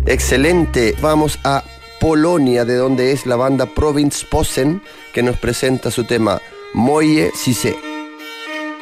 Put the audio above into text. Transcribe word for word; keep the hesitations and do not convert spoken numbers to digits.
Excelente. Vamos a Polonia, de donde es la banda Provinz Posen, que nos presenta su tema Moje si se.